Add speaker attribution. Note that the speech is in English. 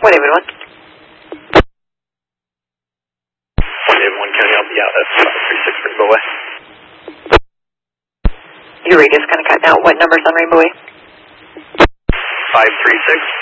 Speaker 1: David 1.
Speaker 2: 1 County, I'll be out at 536 Rainbow Way.
Speaker 1: Your radio's kind of cutting out. What number's on Rainbow Way?
Speaker 2: 536.